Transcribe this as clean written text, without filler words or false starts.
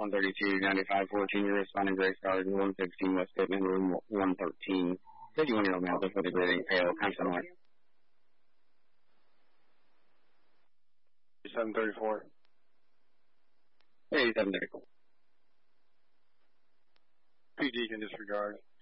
132, 95, 14, you're responding Grace Garden, 116 West Pittman, room 113. 51-year-old male, just with a breathing pale, constant north. 734. 734. PD can disregard.